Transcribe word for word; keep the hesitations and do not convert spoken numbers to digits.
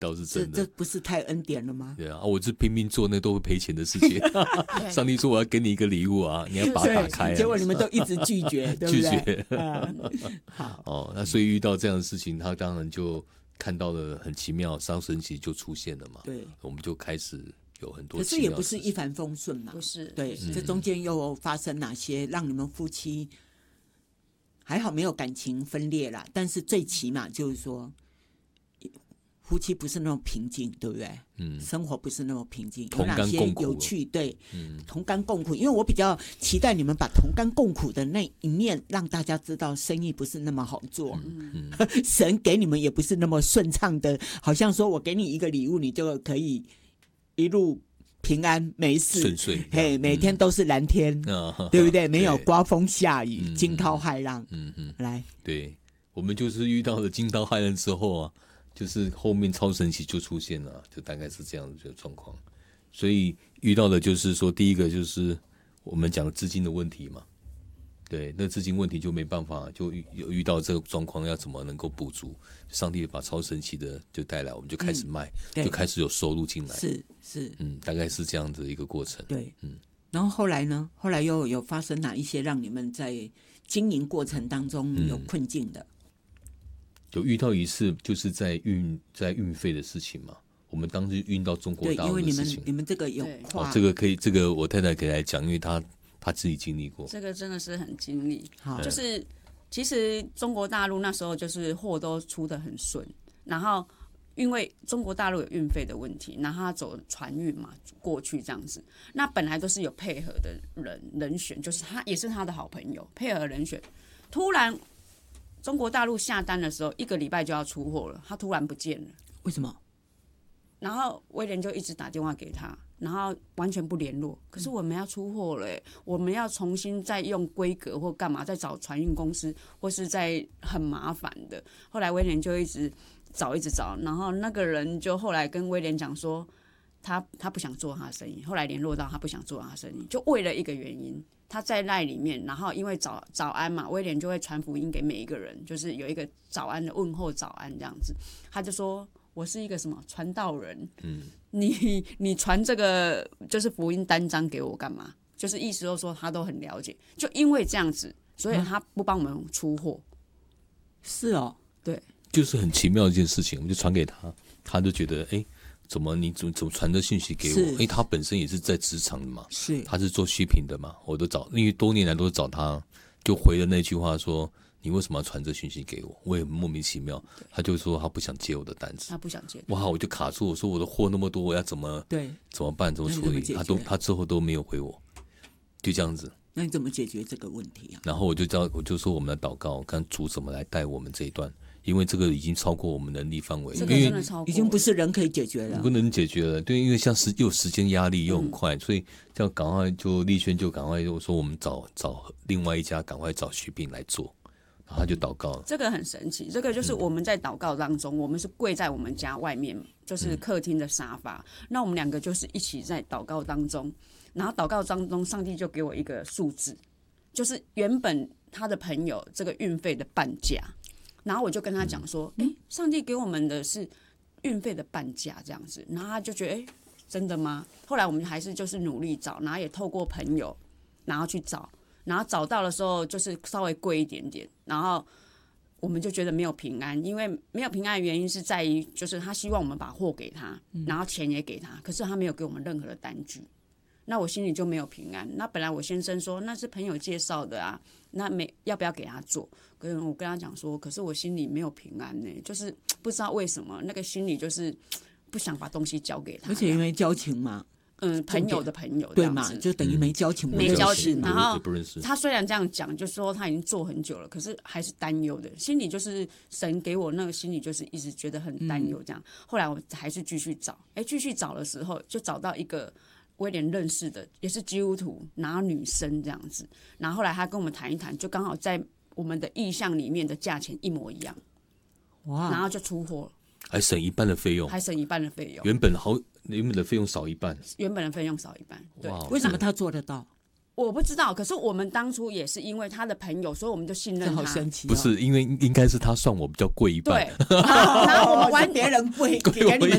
倒是真的。 这这不是太恩典了吗？ 对啊，我是拼命做那都会赔钱的事情。上帝说我要给你一个礼物啊，你要把它打开、啊， 结果你们都一直拒绝，对不对？ 拒绝。 嗯、好哦，那所以遇到这样的事情，他当然就看到了很奇妙，超神奇就出现了嘛。 对， 我们就开始有很多可奇妙的事情。 是也不是一帆风顺嘛， 不是。 对， 嗯、 这中间又发生哪些让你们夫妻还好没有感情分裂啦？但是最起码就是说。夫妻不是那么平静，对不对？嗯，生活不是那么平静，有哪些有趣？对，嗯，同甘共苦。因为我比较期待你们把同甘共苦的那一面让大家知道，生意不是那么好做，嗯嗯、神给你们也不是那么顺畅的，好像说我给你一个礼物，你就可以一路平安没事顺遂， 嘿，每天都是蓝天，嗯、对不对？没有刮风下雨、嗯、惊涛骇浪。嗯嗯，来， 对，我们就是遇到了惊涛骇浪之后啊。就是后面超神奇就出现了，就大概是这样的状况。所以遇到的就是说，第一个就是我们讲的资金的问题嘛，对，那资金问题就没办法，就有遇到这个状况，要怎么能够补足？上帝把超神奇的就带来，我们就开始卖，嗯、就开始有收入进来。 是是， 嗯，大概是这样的一个过程。 对， 嗯。 然后后来呢？后来又有发生哪一些让你们在经营过程当中有困境的？嗯有遇到一次，就是在运在运费的事情嘛。我们当时运到中国大陆的事情， 对，因为你们你们这个有跨、 哦，这个可以，这个我太太可以来讲，因为她她自己经历过。 这个真的是很经历，就是其实中国大陆那时候就是货都出得很顺，然后因为中国大陆有运费的问题，然后他走船运嘛过去这样子，那本来都是有配合的人人选，就是他也是他的好朋友，配合人选，突然。中国大陆下单的时候，一个礼拜就要出货了，他突然不见了， 为什么？ 然后威廉就一直打电话给他，然后完全不联络。可是我们要出货了，我们要重新再用规格或干嘛，再找船运公司，或是在很麻烦的。后来威廉就一直找，一直找，然后那个人就后来跟威廉讲说，他他不想做他的生意。后来联络到他不想做他的生意，就为了一个原因。他在赖里面，然后因为早早安嘛，威廉就会传福音给每一个人，就是有一个早安的问候早安这样子。他就说我是一个什么传道人，嗯，你你传这个就是福音单张给我干嘛？就是意思都说他都很了解，就因为这样子，所以他不帮我们出货。 是哦， 对， 就是很奇妙的一件事情，我们就传给他，他就觉得哎。欸怎么你怎么怎么传的讯息给我？因为他本身也是在职场的嘛， 是他是做虚品的嘛，我都找，因为多年来都是找他，就回了那句话说：“你为什么要传这讯息给我？”我也莫名其妙，他就说他不想接我的单子， 他不想接。 哇，我就卡住，我说我的货那么多，我要怎么对怎么办？怎么处理？他都他之后都没有回我，就这样子。 那你怎么解决这个问题啊？ 然后我就叫我就说我们来祷告，看主怎么来带我们这一段。因为这个已经超过我们能力范围， 这个真的超过， 已经不是人可以解决了， 不能解决了。对，因为像时又有时间压力又很快，嗯、所以这样赶快就丽轩就赶快就说我们找找另外一家，赶快找徐斌来做，然后他就祷告了。 这个很神奇，这个就是我们在祷告当中，嗯、我们是跪在我们家外面，就是客厅的沙发，嗯、那我们两个就是一起在祷告当中，然后祷告当中，上帝就给我一个数字，就是原本他的朋友这个运费的半价。然后我就跟他讲说，哎、嗯，上帝给我们的是运费的半价这样子，然后他就觉得，哎，真的吗？后来我们还是就是努力找，然后也透过朋友，然后去找，然后找到的时候就是稍微贵一点点，然后我们就觉得没有平安，因为没有平安的原因是在于，就是他希望我们把货给他，然后钱也给他，可是他没有给我们任何的单据。那我心里就没有平安。那本来我先生说那是朋友介绍的啊，那没要不要给他做？可是我跟他讲说，可是我心里没有平安呢、欸，就是不知道为什么那个心里就是不想把东西交给他， 而且因为交情嘛。 嗯，朋友的朋友对嘛，就等于没交情， 没交情。然后不认识他虽然这样讲，就说他已经做很久了，可是还是担忧的，心里就是神给我那个心里就是一直觉得很担忧这样。嗯、后来我还是继续找，哎，继续找的时候就找到一个威廉认识的，也是基督徒，然后女生这样子。然后后来他跟我们谈一谈，就刚好在我们的意向里面的价钱一模一样，哇！然后就出货了。 还省一半的费用， 还省一半的费用， 原本好，原本的费用少一半， 原本的费用少一半。对， 为什么他做得到？ 我不知道，可是我们当初也是因为他的朋友，所以我们就信任他。 好神奇、哦！ 不是因为应该是他算我比较贵一半， 对，然后我们玩别人贵，给你们